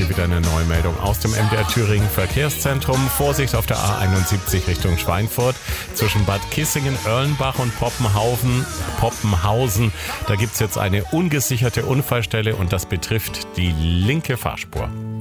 hier wieder eine Neumeldung aus dem MDR Thüringen Verkehrszentrum. Vorsicht auf der A71 Richtung Schweinfurt zwischen Bad Kissingen, Erlenbach und Poppenhausen. Da gibt es jetzt eine ungesicherte Unfallstelle und das betrifft die linke Fahrspur.